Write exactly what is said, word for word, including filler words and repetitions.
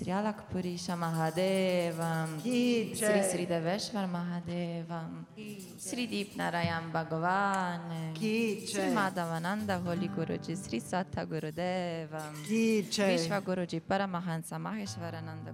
Sri Alakpurisha Mahadevam, Ki Sri Jai. Sri Deveshwar Mahadevam, Sri Deep Narayan Bhagavan, Ki Sri Jai. Madhavananda Holy Guruji, Sri Satta Gurudevam, Ki Jai. Vishwa Guruji Paramahansa Maheshwarananda